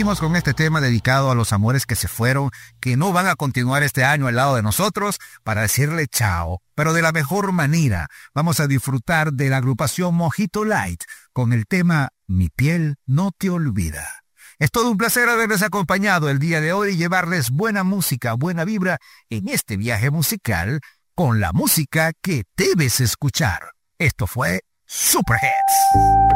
seguimos con este tema dedicado a los amores que se fueron, que no van a continuar este año al lado de nosotros, para decirle chao, pero de la mejor manera. Vamos a disfrutar de la agrupación Mojito Light con el tema Mi piel no te olvida. Es todo un placer haberles acompañado el día de hoy y llevarles buena música, buena vibra en este viaje musical con la música que debes escuchar. Esto fue Super Hits.